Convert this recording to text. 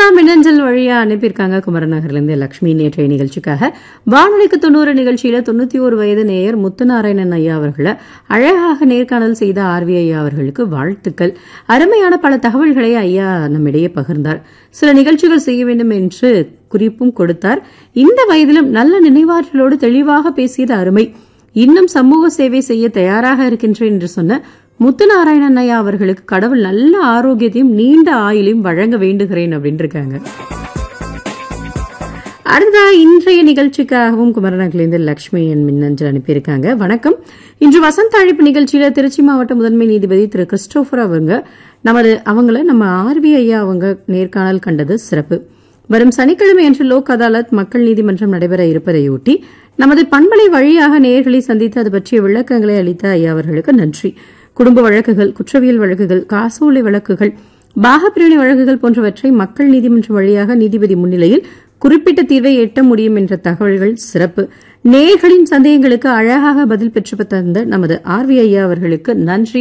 மின்னஞ்சல் வழியா அனுப்பியிருக்காங்க குமரநகர்லேருந்து லட்சுமி. நேற்றைய நிகழ்ச்சிக்காக வானொலிக்கு 90 நிகழ்ச்சியில 91 வயது நேயர் முத்துநாராயணன் ஐயா அவர்களை அழகாக நேர்காணல் செய்த ஆர்வி ஐயா அவர்களுக்கு வாழ்த்துக்கள். அருமையான பல தகவல்களை ஐயா நம்மிடையே பகிர்ந்தார். சில நிகழ்ச்சிகள் செய்ய வேண்டும் என்று குறிப்பும் கொடுத்தார். இந்த வயதிலும் நல்ல நினைவாற்றலோடு தெளிவாக பேசியது அருமை. இன்னும் சமூக சேவை செய்ய தயாராக இருக்கின்றேன் என்று சொன்ன முத்துநாராயணன் ஐயா அவர்களுக்கு கடவுள் நல்ல ஆரோக்கியத்தையும் நீண்ட ஆயுளையும் வழங்க வேண்டுகிறேன் அப்படின்னு இருக்காங்க. அடுத்ததா இன்றைய நிகழ்ச்சிக்காகவும் குமரநகர்லேருந்து லட்சுமி என் மின்னஞ்சல் அனுப்பியிருக்காங்க. வணக்கம். இன்று வசந்த அழைப்பு நிகழ்ச்சியில திருச்சி மாவட்ட முதன்மை நீதிபதி திரு கிறிஸ்டோபர் அவங்கள நம்ம ஆர்வி ஐயா அவங்க நேர்காணல் கண்டது சிறப்பு. வரும் சனிக்கிழமை அன்று லோக் அதாலத் மக்கள் நீதிமன்றம் நடைபெற இருப்பதையொட்டி நமது பண்பலை வழியாக நேயர்களை சந்தித்து அது பற்றிய விளக்கங்களை அளித்த ஐயா அவர்களுக்கு நன்றி. குடும்ப வழக்குகள், குற்றவியல் வழக்குகள், காசோலை வழக்குகள், பாகப்பிரிவினை வழக்குகள் போன்றவற்றை மக்கள் நீதிமன்றம் வழியாக நீதிபதி முன்னிலையில் குறிப்பிட்ட தீர்வை எட்ட முடியும் என்ற தகவல்கள் சிறப்பு. நேயர்களின் சந்தேகங்களுக்கு அழகாக பதில் பெற்று தந்த நமது ஆர்வி ஐயா அவர்களுக்கு நன்றி